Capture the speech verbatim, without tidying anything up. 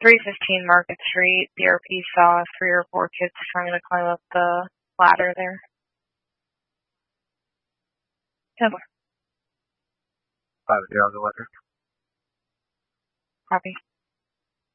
three fifteen Market Street. B R P saw three or four kids trying to climb up the ladder there. Hitler. Five zero, the letter. Copy.